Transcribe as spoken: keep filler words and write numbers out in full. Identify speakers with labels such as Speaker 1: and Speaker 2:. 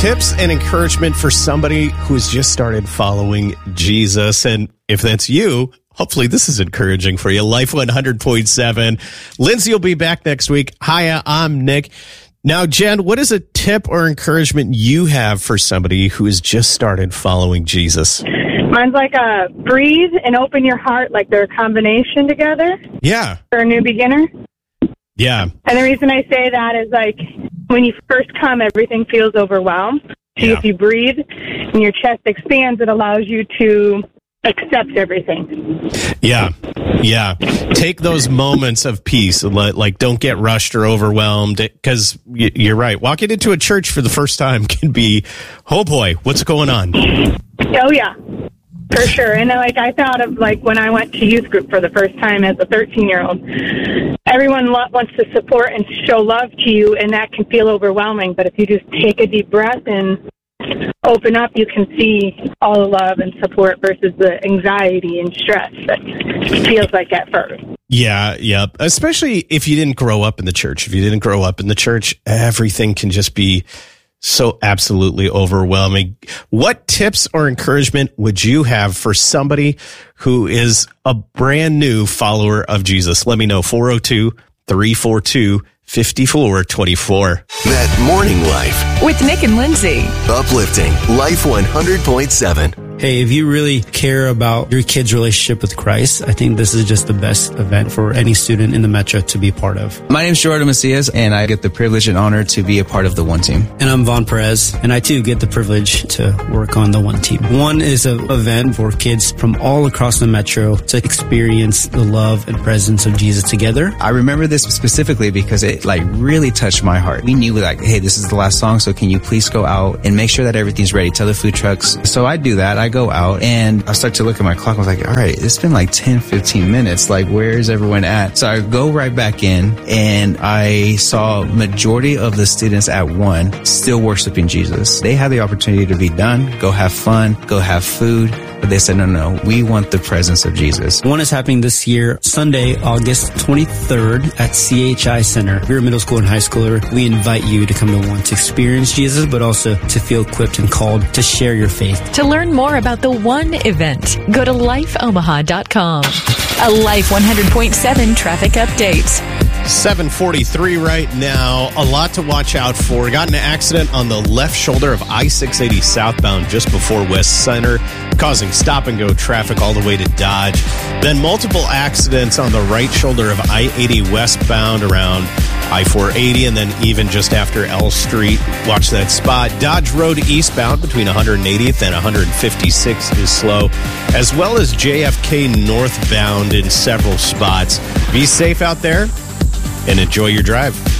Speaker 1: Tips and encouragement for somebody who's just started following Jesus. And if that's you, hopefully this is encouraging for you. Life one hundred point seven. Lindsay will be back next week. Hiya, I'm Nick. Now, Jen, what is a tip or encouragement you have for somebody who has just started following Jesus?
Speaker 2: Mine's like a breathe and open your heart, like they're a combination together.
Speaker 1: Yeah.
Speaker 2: For a new beginner.
Speaker 1: Yeah.
Speaker 2: And the reason I say that is like when you first come, everything feels overwhelmed. So
Speaker 1: Yeah.
Speaker 2: if you breathe and your chest expands, it allows you to accept everything.
Speaker 1: Yeah. Yeah. Take those moments of peace. Like, don't get rushed or overwhelmed, because you're right. Walking into a church for the first time can be, oh boy, what's going on?
Speaker 2: Oh, yeah, for sure. And like I thought of like when I went to youth group for the first time as a thirteen-year-old, everyone lo- wants to support and show love to you, and that can feel overwhelming. But if you just take a deep breath and open up, you can see all the love and support versus the anxiety and stress that it feels like at first.
Speaker 1: Yeah, yeah. Especially if you didn't grow up in the church. If you didn't grow up in the church, everything can just be so absolutely overwhelming. What tips or encouragement would you have for somebody who is a brand new follower of Jesus? Let me know. four oh two, three four two, five four two four.
Speaker 3: That Morning Life
Speaker 4: with Nick and Lindsay.
Speaker 3: Uplifting Life one hundred point seven.
Speaker 5: Hey, if you really care about your kid's relationship with Christ, I think this is just the best event for any student in the Metro to be part of.
Speaker 6: My name is Gerardo Macias, and I get the privilege and honor to be a part of the One Team.
Speaker 5: And I'm Vaughn Perez, and I too get the privilege to work on the One Team. One is an event for kids from all across the Metro to experience the love and presence of Jesus together.
Speaker 6: I remember this specifically because it like really touched my heart. We knew like, hey, this is the last song, so can you please go out and make sure that everything's ready? Tell the food trucks. So I do that. I go out and I start to look at my clock. I was like, all right, it's been like ten, fifteen minutes. Like, where is everyone at? So I go right back in and I saw majority of the students at one still worshiping Jesus. They had the opportunity to be done, go have fun, go have food. But they said, no, no, we want the presence of Jesus.
Speaker 5: One is happening this year, Sunday, August twenty-third at C H I Center. If you're a middle school and high schooler, we invite you to come to one to experience Jesus, but also to feel equipped and called to share your faith.
Speaker 4: To learn more about the One event, go to life omaha dot com. A Life one hundred point seven traffic update.
Speaker 1: seven forty-three right now. A lot to watch out for. Got in an accident on the left shoulder of I six eighty southbound just before West Center, causing stop-and-go traffic all the way to Dodge. Then multiple accidents on the right shoulder of I eighty westbound around I four eighty, and then even just after L Street. Watch that spot. Dodge Road eastbound between one hundred eightieth and one fifty-sixth is slow, as well as J F K northbound in several spots. Be safe out there and enjoy your drive.